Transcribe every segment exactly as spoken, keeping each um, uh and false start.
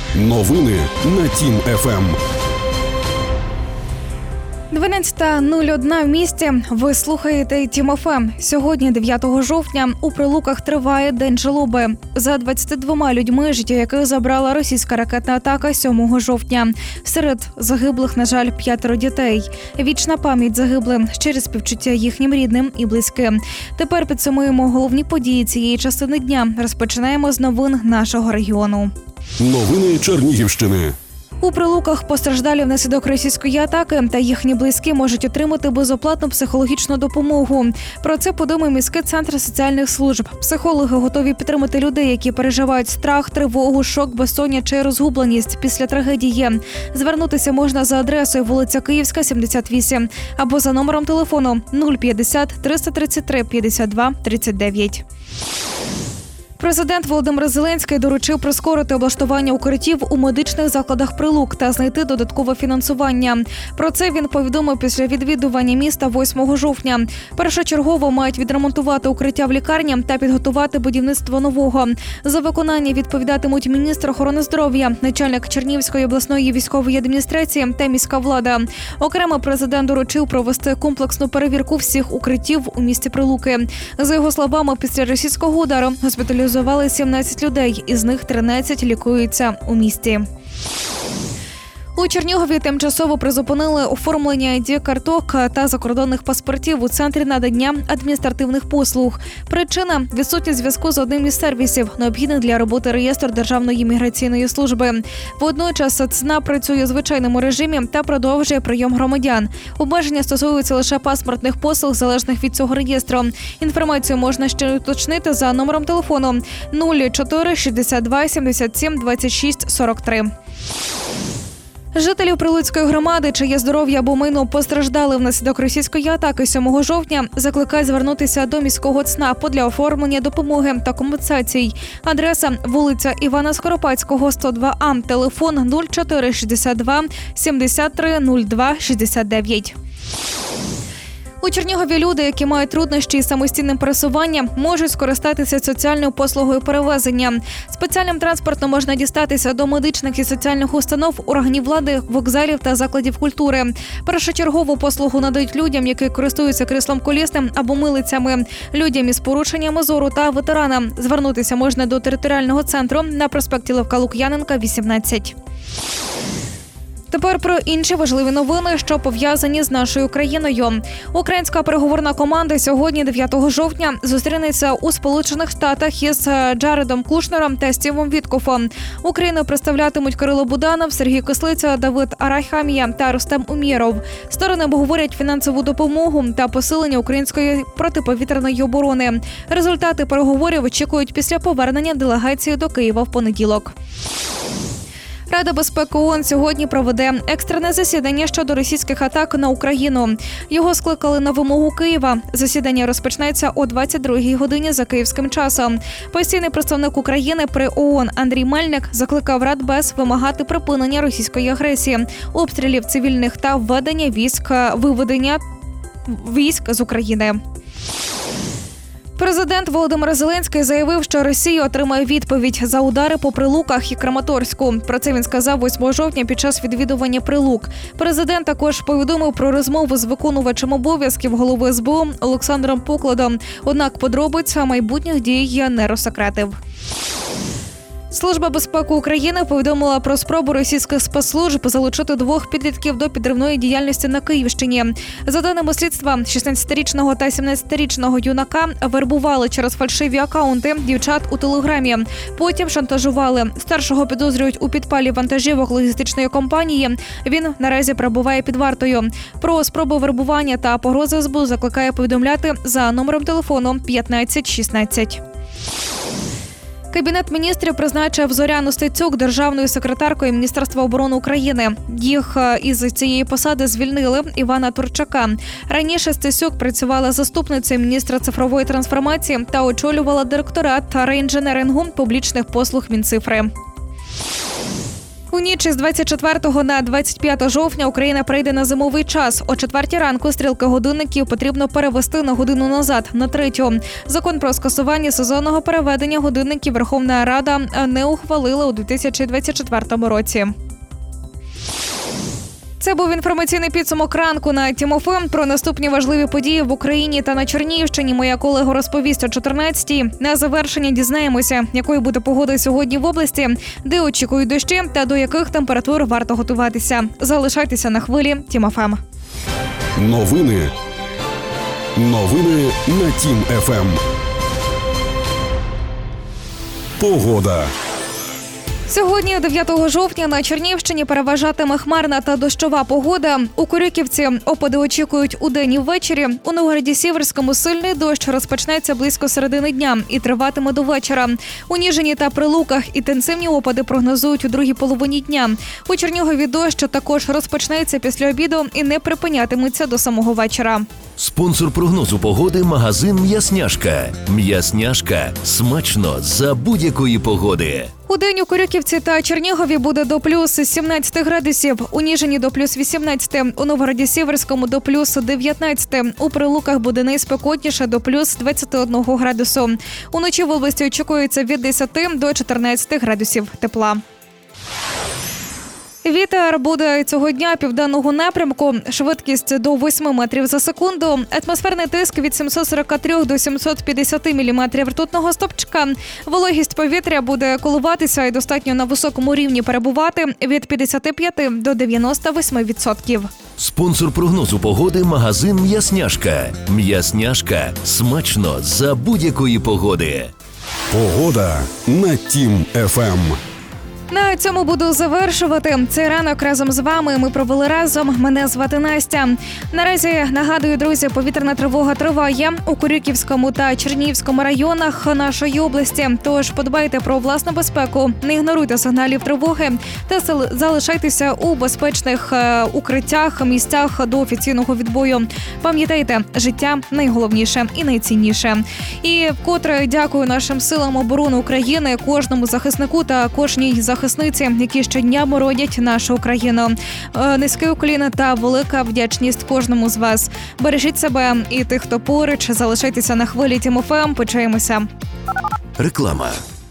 Новини на Тім-ФМ. дванадцята нуль один в місті. Ви слухаєте Тім-ФМ. Сьогодні, дев'ятого жовтня, у Прилуках триває День жалоби за двадцятьма двома людьми, життя яких забрала російська ракетна атака сьомого жовтня. Серед загиблих, на жаль, п'ятеро дітей. Вічна пам'ять загиблим, щирі співчуття їхнім рідним і близьким. Тепер підсумуємо головні події цієї частини дня. Розпочинаємо з новин нашого регіону. Новини Чернігівщини. У Прилуках постраждалі внаслідок російської атаки та їхні близькі можуть отримати безоплатну психологічну допомогу. Про це повідомив міський центр соціальних служб. Психологи готові підтримати людей, які переживають страх, тривогу, шок, безсоння чи розгубленість після трагедії. Звернутися можна за адресою вулиця Київська, сімдесят вісім або за номером телефону нуль п'ятдесят триста тридцять три п'ятдесят два тридцять дев'ять. Президент Володимир Зеленський доручив прискорити облаштування укриттів у медичних закладах Прилук та знайти додаткове фінансування. Про це він повідомив після відвідування міста восьмого жовтня. Першочергово мають відремонтувати укриття в лікарні та підготувати будівництво нового. За виконання відповідатимуть міністр охорони здоров'я, начальник Чернігівської обласної військової адміністрації та міська влада. Окремо президент доручив провести комплексну перевірку всіх укриттів у місті Прилуки. За його словами, після російського удару госпіталізували сімнадцять людей, із них тринадцять лікуються у місті. У Чернігові тимчасово призупинили оформлення ай ді-карток та закордонних паспортів у центрі надання адміністративних послуг. Причина – відсутність зв'язку з одним із сервісів, необхідних для роботи реєстру Державної міграційної служби. Водночас ЦНАП працює у звичайному режимі та продовжує прийом громадян. Обмеження стосуються лише паспортних послуг, залежних від цього реєстру. Інформацію можна ще уточнити за номером телефону нуль чотири шістдесят два сімдесят сім двадцять шість сорок три. Жителів Прилуцької громади, чиє здоров'я або майно постраждали внаслідок російської атаки сьомого жовтня, закликають звернутися до міського ЦНАПу для оформлення допомоги та компенсацій. Адреса – вулиця Івана Скоропадського, сто два А, телефон нуль чотири шістдесят два сімдесят три нуль два шістдесят дев'ять. У Чернігові люди, які мають труднощі із самостійним пересуванням, можуть скористатися соціальною послугою перевезення. Спеціальним транспортом можна дістатися до медичних і соціальних установ, органів влади, вокзалів та закладів культури. Першочергову послугу надають людям, які користуються кріслом колісним або милицями, людям із порушеннями зору та ветеранам. Звернутися можна до територіального центру на проспекті Левка Лук'яненка, вісімнадцять. Тепер про інші важливі новини, що пов'язані з нашою країною. Українська переговорна команда сьогодні, дев'ятого жовтня, зустрінеться у Сполучених Штатах із Джаредом Кушнером та Стівом Віткофом. Україну представлятимуть Кирило Буданов, Сергій Кислиця, Давид Арахамія та Рустем Умєров. Сторони обговорять фінансову допомогу та посилення української протиповітряної оборони. Результати переговорів очікують після повернення делегації до Києва в понеділок. Рада безпеки ООН сьогодні проведе екстрене засідання щодо російських атак на Україну. Його скликали на вимогу Києва. Засідання розпочнеться о двадцять другій годині за київським часом. Постійний представник України при ООН Андрій Мельник закликав Радбез вимагати припинення російської агресії, обстрілів цивільних та введення військ, виведення військ з України. Президент Володимир Зеленський заявив, що Росія отримає відповідь за удари по Прилуках і Краматорську. Про це він сказав восьмого жовтня під час відвідування Прилук. Президент також повідомив про розмову з виконувачем обов'язків голови ес бе у Олександром Покладом. Однак подробиць майбутніх дій не розсекретив. Служба безпеки України повідомила про спробу російських спецслужб залучити двох підлітків до підривної діяльності на Київщині. За даними слідства, шістнадцятирічного та сімнадцятирічного юнака вербували через фальшиві акаунти дівчат у Телеграмі. Потім шантажували. Старшого підозрюють у підпалі вантажівок логістичної компанії. Він наразі перебуває під вартою. Про спробу вербування та погрози ес бе у закликає повідомляти за номером телефону п'ятнадцять шістнадцять. Кабінет міністрів призначив Зоряну Стецюк державною секретаркою Міністерства оборони України. Їх із цієї посади звільнили Івана Турчака. Раніше Стецюк працювала заступницею міністра цифрової трансформації та очолювала директорат реінженерингу публічних послуг Мінцифри. У ніч з двадцять четвертого на двадцять п'яте жовтня Україна перейде на зимовий час. О четвертій ранку стрілки годинників потрібно перевести на годину назад, на третю. Закон про скасування сезонного переведення годинників Верховна Рада не ухвалила у дві тисячі двадцять четвертому році. Це був інформаційний підсумок ранку на Тім-ФМ. Про наступні важливі події в Україні та на Чернігівщині моя колега розповість о чотирнадцятій. На завершення дізнаємося, якою буде погода сьогодні в області, де очікують дощі та до яких температур варто готуватися. Залишайтеся на хвилі Тім-ФМ. Новини. Новини на Тім-ФМ. Погода. Сьогодні, дев'ятого жовтня, на Чернігівщині переважатиме хмарна та дощова погода. У Корюківці опади очікують удень і ввечері. У Новгороді-Сіверському сильний дощ розпочнеться близько середини дня і триватиме до вечора. У Ніжині та Прилуках інтенсивні опади прогнозують у другій половині дня. У Чернігові дощ також розпочнеться після обіду і не припинятиметься до самого вечора. Спонсор прогнозу погоди – магазин «М'ясняшка». «М'ясняшка» – смачно за будь-якої погоди. Удень у Корюківці та Чернігові буде до плюс сімнадцять градусів, у Ніжині до плюс вісімнадцять, у Новгороді-Сіверському до плюс дев'ятнадцять, у Прилуках буде найспекотніше до плюс двадцять один градусу. Уночі в області очікується від десяти до чотирнадцяти градусів тепла. Вітер буде цього дня південного напрямку, швидкість до восьми метрів за секунду, атмосферний тиск від сімсот сорок три до сімсот п'ятдесят міліметрів ртутного стовпчика. Вологість повітря буде коливатися і достатньо на високому рівні перебувати від п'ятдесят п'ять до дев'яноста восьми відсотків. Спонсор прогнозу погоди – магазин «М'ясняшка». «М'ясняшка» – смачно за будь-якої погоди. Погода на Тім-ФМ. На цьому буду завершувати. Цей ранок разом з вами ми провели разом. Мене звати Настя. Наразі, нагадую, друзі, повітряна тривога триває у Корюківському та Чернігівському районах нашої області. Тож подбайте про власну безпеку, не ігноруйте сигналів тривоги та залишайтеся у безпечних укриттях, місцях до офіційного відбою. Пам'ятайте, життя найголовніше і найцінніше. І вкотре дякую нашим силам оборони України, кожному захиснику та кожній захисниці, захисниці, які щодня боронять нашу Україну. Низький уклін та велика вдячність кожному з вас. Бережіть себе і тих, хто поруч. Залишайтеся на хвилі Тім-ФМ. Почуємося. Реклама.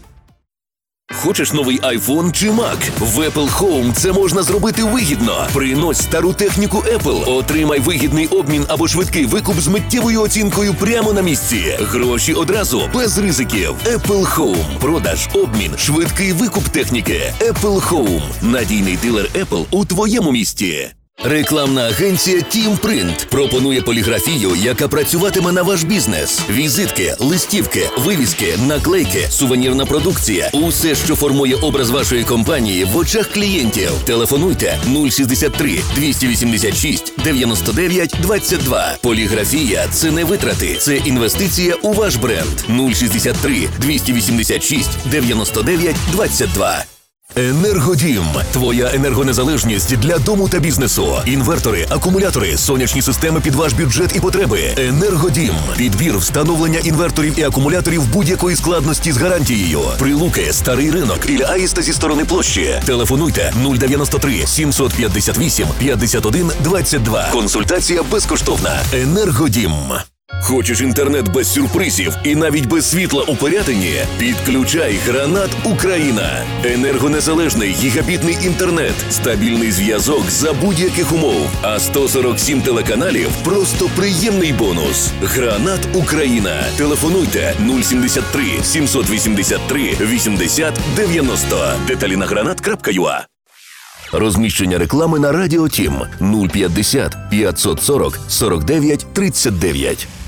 Хочеш новий айфон чи Мак? В Apple Home це можна зробити вигідно. Принось стару техніку Apple, отримай вигідний обмін або швидкий викуп з миттєвою оцінкою прямо на місці. Гроші одразу, без ризиків. Apple Home. Продаж, обмін, швидкий викуп техніки. Apple Home. Надійний дилер Apple у твоєму місті. Рекламна агенція Тім Принт пропонує поліграфію, яка працюватиме на ваш бізнес. Візитки, листівки, вивіски, наклейки, сувенірна продукція – усе, що формує образ вашої компанії в очах клієнтів. Телефонуйте нуль шістдесят три двісті вісімдесят шість дев'яносто дев'ять двадцять два. Поліграфія – це не витрати, це інвестиція у ваш бренд. нуль шістдесят три двісті вісімдесят шість дев'яносто дев'ять двадцять два. Енергодім. Твоя енергонезалежність для дому та бізнесу. Інвертори, акумулятори, сонячні системи під ваш бюджет і потреби. Енергодім. Підбір, встановлення інверторів і акумуляторів будь-якої складності з гарантією. Прилуки, Старий ринок і Аїста зі сторони площі. Телефонуйте нуль дев'яносто три сімсот п'ятдесят вісім п'ятдесят один двадцять два. Консультація безкоштовна. Енергодім. Хочеш інтернет без сюрпризів і навіть без світла у Пирятині? Підключай Гранат Україна. Енергонезалежний гігабітний інтернет, стабільний зв'язок за будь-яких умов. А сто сорок сім телеканалів – просто приємний бонус. Гранат Україна. Телефонуйте нуль сімдесят три сімсот вісімдесят три вісімдесят дев'яносто. Деталі на гранат крапка ю а. Розміщення реклами на Радіо Тім нуль п'ятдесят п'ятсот сорок сорок дев'ять тридцять дев'ять.